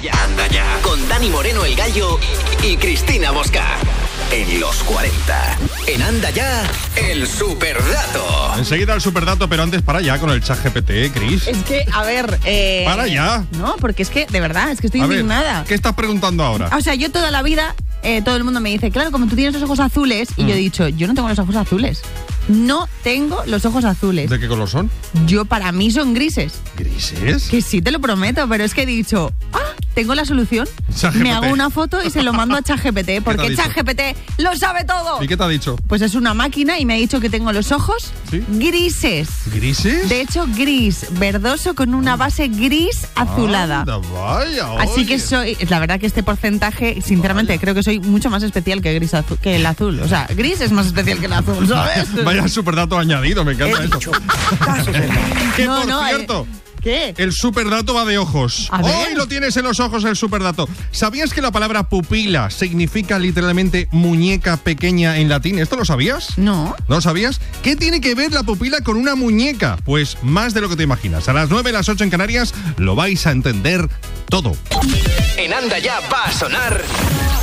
Anda ya. Con Dani Moreno el Gallo y Cristina Mosca. En los 40. En Anda ya, el superdato. Enseguida el superdato, pero antes para allá con el ChatGPT, Cris. Es que, a ver... Para ya. No, porque es que, de verdad, es que estoy indignada. ¿Qué estás preguntando ahora? O sea, yo toda la vida, todo el mundo me dice, claro, como tú tienes los ojos azules, y yo he dicho, yo no tengo los ojos azules. No tengo los ojos azules. ¿De qué color son? Para mí son grises. ¿Grises? Que sí, te lo prometo, pero es que he dicho, tengo la solución. ChatGPT. Me hago una foto y se lo mando a ChatGPT, porque ChatGPT lo sabe todo. ¿Y qué te ha dicho? Pues es una máquina y me ha dicho que tengo los ojos grises. ¿Grises? De hecho, gris, verdoso con una base gris azulada. Anda, vaya, Así que soy, la verdad que este porcentaje, sinceramente, creo que soy mucho más especial que que el azul. O sea, gris es más especial que el azul, ¿sabes? Vaya superdato añadido, me encanta esto. Que por cierto... ¿Qué? El superdato va de ojos. Hoy lo tienes en los ojos el superdato. ¿Sabías que la palabra pupila significa literalmente muñeca pequeña en latín? ¿Esto lo sabías? No. ¿No lo sabías? ¿Qué tiene que ver la pupila con una muñeca? Pues más de lo que te imaginas. A las 9, las 8 en Canarias lo vais a entender todo. En Anda ya va a sonar...